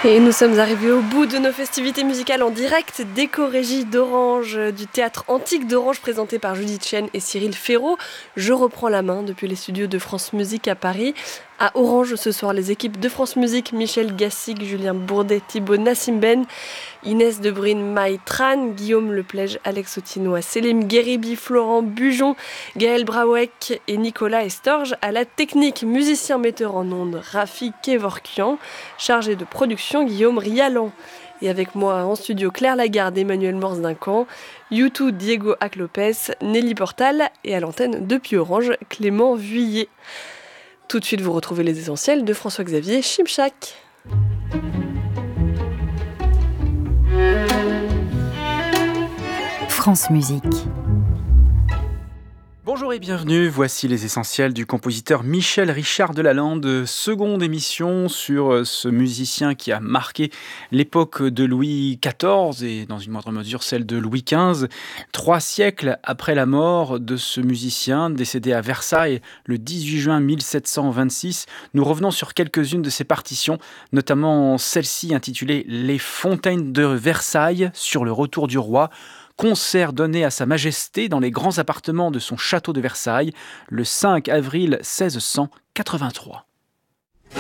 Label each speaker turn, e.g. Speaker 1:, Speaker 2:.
Speaker 1: Et nous sommes arrivés au bout de nos festivités musicales en direct d'Éco-Régie d'Orange, du théâtre antique d'Orange présenté par Judith Chen et Cyril Ferraud. Je reprends la main depuis les studios de France Musique à Paris. À Orange ce soir, les équipes de France Musique, Michel Gassic, Julien Bourdet, Thibaut Nassimben, Inès Debrine, Maï Tran, Guillaume Leplège, Alex Autinois, Selim Guéribi, Florent Bujon, Gaël Brawek et Nicolas Estorge à la technique. Musicien metteur en ondes, Rafi Kevorkian, chargé de production, Guillaume Rialan. Et avec moi en studio, Claire Lagarde, Emmanuel Morse-Duncan, U2, Diego Ac-Lopez, Nelly Portal et à l'antenne depuis Orange, Clément Vuillet. Tout de suite, vous retrouvez les essentiels de François-Xavier Chimchak.
Speaker 2: France Musique.
Speaker 3: Bonjour et bienvenue, voici les essentiels du compositeur Michel Richard Delalande, seconde émission sur ce musicien qui a marqué l'époque de Louis XIV et dans une moindre mesure celle de Louis XV. 3 siècles après la mort de ce musicien décédé à Versailles le 18 juin 1726, nous revenons sur quelques-unes de ses partitions, notamment celle-ci intitulée « Les fontaines de Versailles sur le retour du roi », concert donné à Sa Majesté dans les grands appartements de son château de Versailles le 5 avril 1683.